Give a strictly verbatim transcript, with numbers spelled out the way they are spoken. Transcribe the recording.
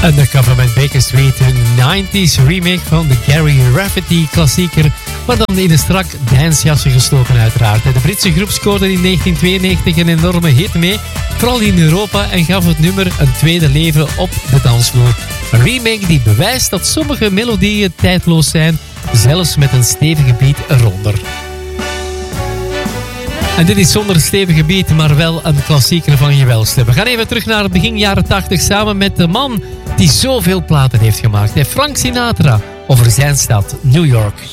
Undercover met Baker Street, een nineties remake van de Gary Rafferty klassieker, maar dan in een strak dancejasje gestoken uiteraard. De Britse groep scoorde in negentien tweeënnegentig een enorme hit mee, vooral in Europa, en gaf het nummer een tweede leven op de dansvloer. Een remake die bewijst dat sommige melodieën tijdloos zijn, zelfs met een stevige beat eronder. En dit is zonder stevige beat, maar wel een klassieker van je welste. We gaan even terug naar het begin jaren tachtig samen met de man die zoveel platen heeft gemaakt. Frank Sinatra over zijn stad, New York.